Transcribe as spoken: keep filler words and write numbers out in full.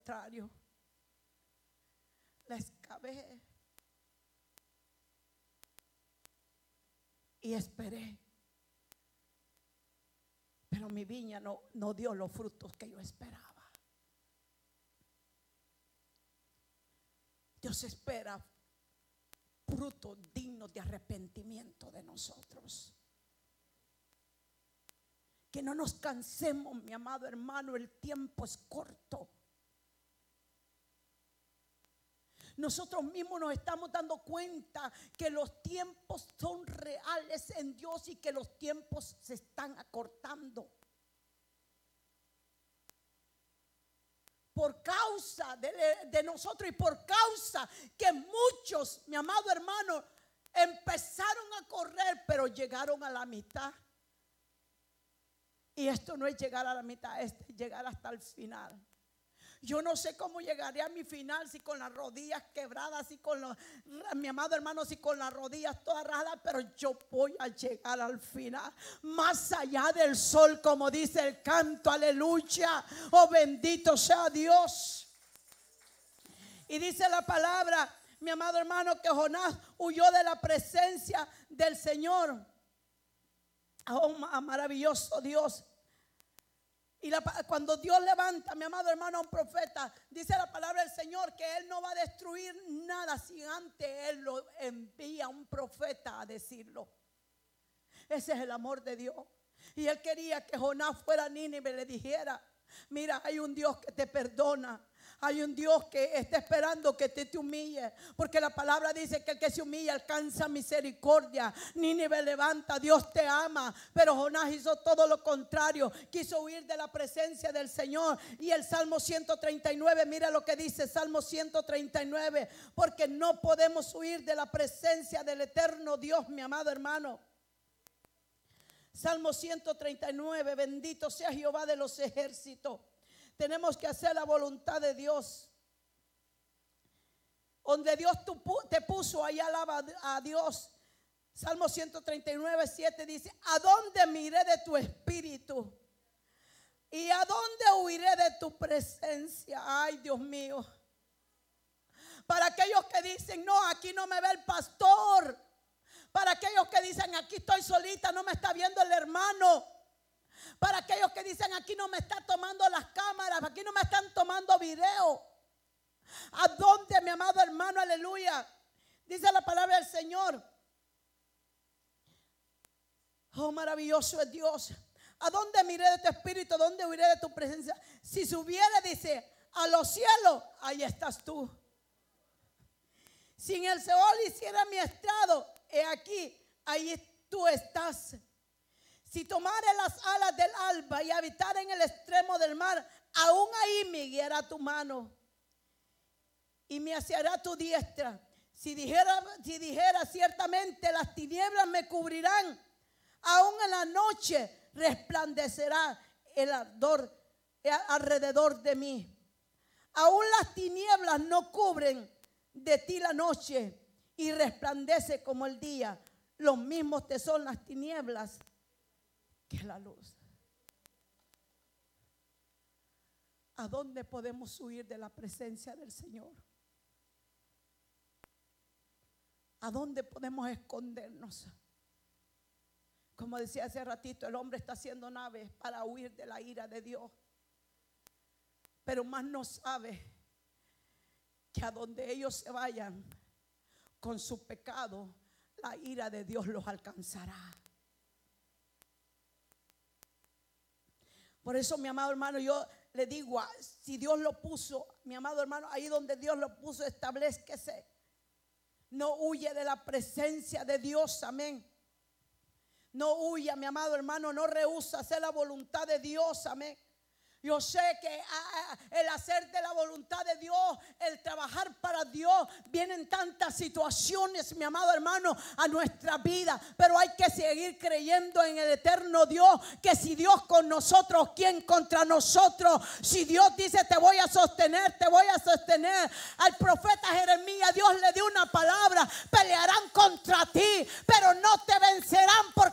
contrario. La excavé y esperé, pero mi viña no, no dio los frutos que yo esperaba. Dios espera frutos dignos de arrepentimiento de nosotros. Que no nos cansemos, mi amado hermano, el tiempo es corto. Nosotros mismos nos estamos dando cuenta que los tiempos son reales en Dios y que los tiempos se están acortando. Por causa de, de nosotros y por causa que muchos, mi amado hermano, empezaron a correr, pero llegaron a la mitad. Y esto no es llegar a la mitad, es llegar hasta el final. Yo no sé cómo llegaré a mi final, si con las rodillas quebradas, si con los, mi amado hermano, si con las rodillas todas rajadas, pero yo voy a llegar al final, más allá del sol, como dice el canto, aleluya, oh bendito sea Dios. Y dice la palabra, mi amado hermano, que Jonás huyó de la presencia del Señor. Oh, maravilloso Dios. Y la, cuando Dios levanta, mi amado hermano, a un profeta, dice la palabra del Señor que Él no va a destruir nada si antes Él lo envía a un profeta a decirlo. Ese es el amor de Dios. Y Él quería que Jonás fuera a Nínive y le dijera: mira, hay un Dios que te perdona. Hay un Dios que está esperando que te, te humille, porque la palabra dice que el que se humilla alcanza misericordia. Nínive levanta, Dios te ama, pero Jonás hizo todo lo contrario, quiso huir de la presencia del Señor. Y el Salmo ciento treinta y nueve, mira lo que dice Salmo ciento treinta y nueve, porque no podemos huir de la presencia del eterno Dios, mi amado hermano. Salmo ciento treinta y nueve, bendito sea Jehová de los ejércitos. Tenemos que hacer la voluntad de Dios. Donde Dios te puso, ahí alaba a Dios. Salmo ciento treinta y nueve, siete dice: ¿a dónde miré de tu espíritu? ¿Y a dónde huiré de tu presencia? Ay, Dios mío. Para aquellos que dicen: no, aquí no me ve el pastor. Para aquellos que dicen: aquí estoy solita, no me está viendo el hermano. Para aquellos que dicen: aquí no me están tomando las cámaras, aquí no me están tomando video. ¿A dónde, mi amado hermano? Aleluya. Dice la palabra del Señor. Oh, maravilloso es Dios. ¿A dónde miré de tu espíritu? ¿A dónde huiré de tu presencia? Si subiera, dice, a los cielos, ahí estás tú. Si en el Seol hiciera mi estrado, he aquí, ahí tú estás. Si tomare las alas del alba y habitar en el extremo del mar, aún ahí me guiará tu mano y me aseará tu diestra. Si dijera, si dijera ciertamente las tinieblas me cubrirán, aún en la noche resplandecerá el ardor alrededor de mí. Aún las tinieblas no cubren de ti la noche y resplandece como el día. Los mismos te son las tinieblas que la luz. ¿A dónde podemos huir de la presencia del Señor? ¿A dónde podemos escondernos? Como decía hace ratito, el hombre está haciendo naves para huir de la ira de Dios, pero más no sabe que a donde ellos se vayan con su pecado, la ira de Dios los alcanzará. Por eso, mi amado hermano, yo le digo, si Dios lo puso, mi amado hermano, ahí donde Dios lo puso, establezquese. No huye de la presencia de Dios, amén. No huya, mi amado hermano, no rehúsa hacer la voluntad de Dios, amén. Yo sé que ah, el hacer de la voluntad de Dios, el trabajar para Dios, vienen tantas situaciones, mi amado hermano, a nuestra vida. Pero hay que seguir creyendo en el eterno Dios, que si Dios con nosotros, ¿quién contra nosotros? Si Dios dice te voy a sostener, te voy a sostener. Al profeta Jeremías Dios le dio una palabra: pelearán contra ti, pero no te vencerán, porque